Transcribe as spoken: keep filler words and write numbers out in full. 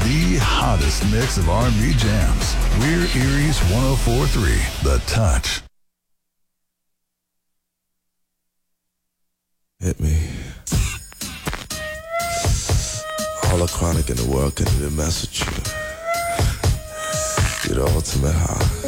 the hottest mix of R and B jams. We're Erie's one oh four point three, The Touch. Hit me. All the chronic in the world can even mess with you. You're the ultimate high.